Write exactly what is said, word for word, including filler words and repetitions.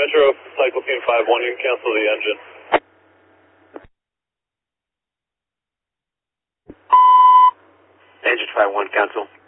Metro, cycle team five one, you can cancel the engine. Engine five one, cancel.